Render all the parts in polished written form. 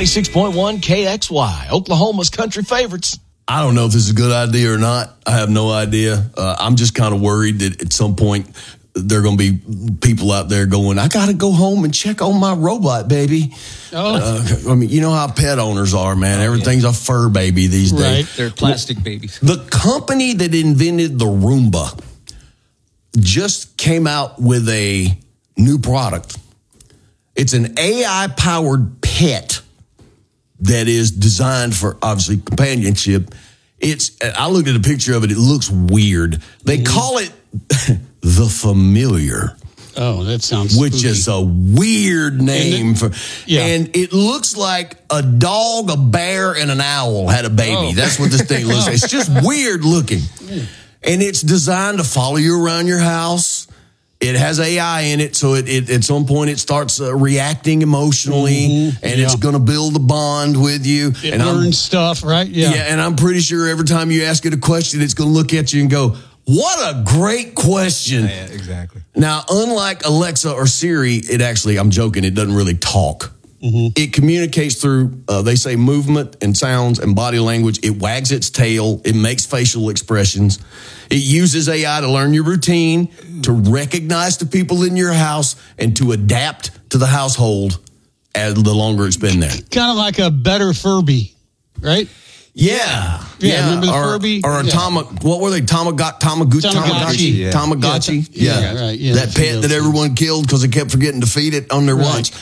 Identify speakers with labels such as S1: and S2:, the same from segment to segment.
S1: 96.1 KXY, Oklahoma's country favorites.
S2: I don't know if this is a good idea or not. I have no idea. I'm just kind of worried that at some point there are going to be people out there going, I got to go home and check on my robot baby. I mean, you know how pet owners are, man. Everything's a fur baby these days.
S3: Right. They're plastic babies.
S2: The company that invented the Roomba just came out with a new product. It's an AI-powered pet that is designed for, obviously, companionship. I looked at a picture of it. It looks weird. They call it the Familiar.
S4: Oh, that sounds
S2: Which
S4: spooky.
S2: is a weird name.
S4: Yeah.
S2: And it looks like a dog, a bear, and an owl had a baby.
S4: Oh.
S2: That's what this thing looks like. It's just weird looking. And it's designed to follow you around your house. It has AI in it, so it at some point it starts reacting emotionally, and it's going to build a bond with you.
S4: It
S2: and
S4: learns stuff, right?
S2: Yeah, and I'm pretty sure every time you ask it a question, it's going to look at you and go, what a great question.
S3: Yeah, exactly.
S2: Now, unlike Alexa or Siri, it actually, I'm joking, it doesn't really talk. It communicates through, they say, movement and sounds and body language. It wags its tail. It makes facial expressions. It uses AI to learn your routine, to recognize the people in your house, and to adapt to the household as the longer it's been there.
S4: Kind of like a better Furby, right?
S2: Yeah.
S4: Remember the Furby?
S2: Or a what were they? Tamagotchi.
S4: Tamagotchi.
S2: Yeah.
S4: Right. Yeah,
S2: that pet that everyone killed because they kept forgetting to feed it on their lunch.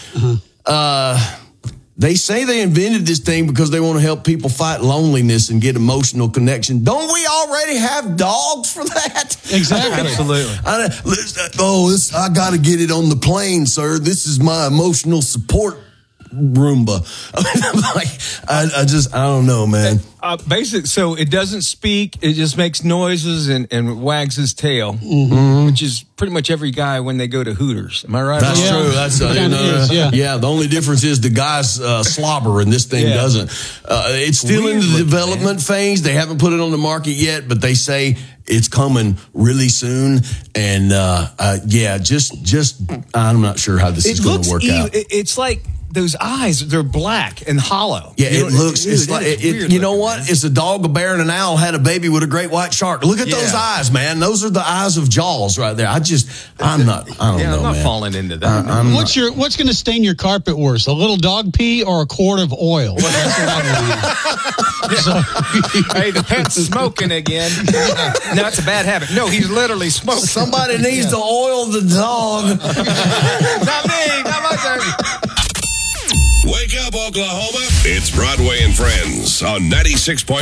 S2: They say they invented this thing because they want to help people fight loneliness and get emotional connection. Don't we already have dogs for that?
S4: Exactly.
S3: Absolutely.
S2: I got to get it on the plane, sir. This is my emotional support Roomba. I don't know, man.
S3: So it doesn't speak. It just makes noises and wags his tail, which is pretty much every guy when they go to Hooters. Am I right?
S2: That's true. That's
S4: yeah.
S2: The only difference is the guy's slobber and this thing doesn't. It's still in the development phase. They haven't put it on the market yet, but they say it's coming really soon. And I'm not sure how this is going to work out.
S3: It's like those eyes, they're black and hollow.
S2: Yeah, it looks, it's like, you know what? It's a dog, a bear, and an owl had a baby with a great white shark. Look at those eyes, man. Those are the eyes of Jaws right there. I don't know,
S3: I'm not
S2: man.
S3: falling into that.
S4: What's going to stain your carpet worse, a little dog pee or a quart of oil? That's what I
S3: Hey, the pet's smoking again. No, it's a bad habit. No, he's literally smoking.
S2: Somebody needs to oil the dog.
S3: Not me, not my turn.
S5: Wake up, Oklahoma. It's Broadway and Friends on 96.1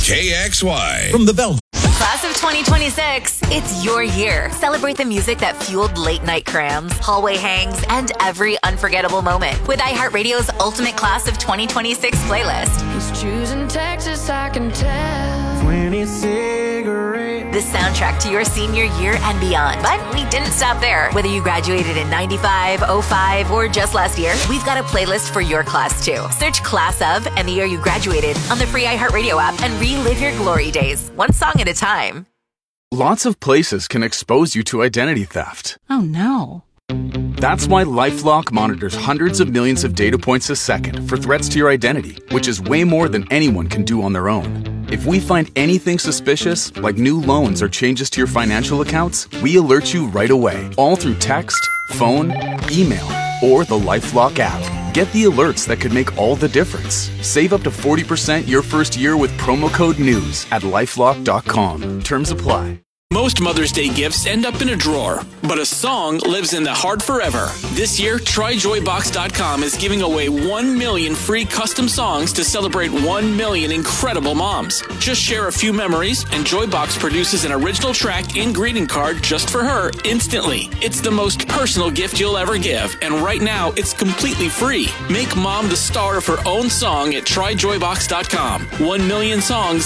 S5: KXY.
S2: From the Velvet.
S6: Class of 2026, it's your year. Celebrate the music that fueled late night crams, hallway hangs, and every unforgettable moment with iHeartRadio's Ultimate Class of 2026 playlist.
S7: He's choosing Texas, I can tell. 20 cigarettes.
S6: The soundtrack to your senior year and beyond. But we didn't stop there. Whether you graduated in 95, 05, or just last year, we've got a playlist for your class too. Search Class of and the year you graduated on the free iHeartRadio app and relive your glory days, one song at a time.
S8: Lots of places can expose you to identity theft.
S9: Oh no.
S8: That's why LifeLock monitors hundreds of millions of data points a second for threats to your identity, which is way more than anyone can do on their own. If we find anything suspicious, like new loans or changes to your financial accounts, we alert you right away, all through text, phone, email, or the LifeLock app. Get the alerts that could make all the difference. Save up to 40% your first year with promo code NEWS at LifeLock.com. Terms apply.
S10: Most Mother's Day gifts end up in a drawer, but a song lives in the heart forever. This year, TryJoyBox.com is giving away 1 million free custom songs to celebrate 1 million incredible moms. Just share a few memories, and Joybox produces an original track and greeting card just for her instantly. It's the most personal gift you'll ever give, and right now, it's completely free. Make mom the star of her own song at TryJoyBox.com. 1 million songs,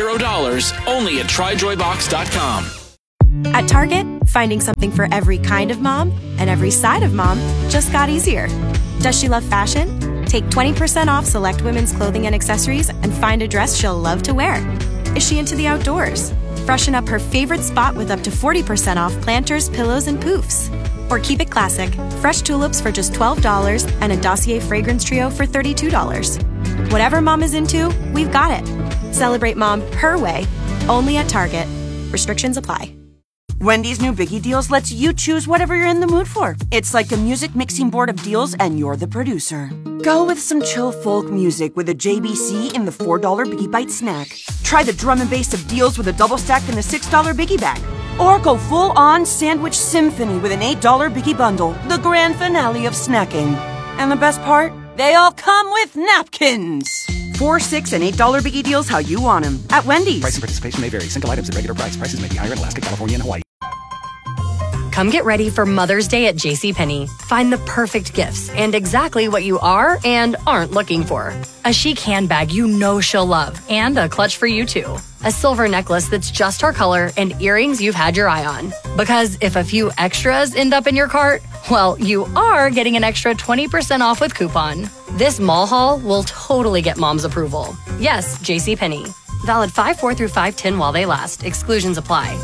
S10: $0, only at TryJoyBox.com.
S11: At Target, finding something for every kind of mom and every side of mom just got easier. Does she love fashion? Take 20% off select women's clothing and accessories and find a dress she'll love to wear. Is she into the outdoors? Freshen up her favorite spot with up to 40% off planters, pillows, and poofs. Or keep it classic. Fresh tulips for just $12 and a Dossier fragrance trio for $32. Whatever mom is into, we've got it. Celebrate mom her way, only at Target. Restrictions apply.
S9: Wendy's new Biggie Deals lets you choose whatever you're in the mood for. It's like a music mixing board of deals, and you're the producer. Go with some chill folk music with a JBC in the $4 Biggie Bite snack. Try the drum and bass of deals with a double stack in the $6 Biggie Bag. Or go full-on sandwich symphony with an $8 Biggie Bundle, the grand finale of snacking. And the best part? They all come with napkins. $4, $6, and $8 Biggie Deals how you want them at Wendy's.
S12: Price and participation may vary. Single items at regular price. Prices may be higher in Alaska, California, and Hawaii.
S13: Come get ready for Mother's Day at JCPenney. Find the perfect gifts and exactly what you are and aren't looking for. A chic handbag you know she'll love and a clutch for you too. A silver necklace that's just her color and earrings you've had your eye on. Because if a few extras end up in your cart, well, you are getting an extra 20% off with coupon. This mall haul will totally get mom's approval. Yes, JCPenney. Valid 5/4 through 5/10 while they last. Exclusions apply.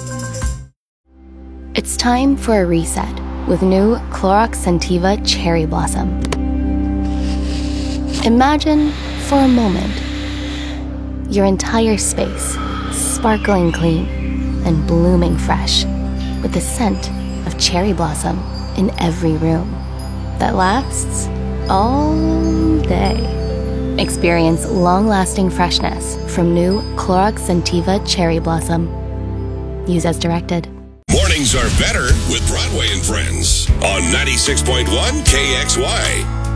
S14: It's time for a reset with new Clorox Scentiva Cherry Blossom. Imagine, for a moment, your entire space sparkling clean and blooming fresh with the scent of cherry blossom in every room that lasts all day. Experience long-lasting freshness from new Clorox Scentiva Cherry Blossom. Use as directed.
S5: Mornings are better with Broadway and Friends on 96.1 KXY.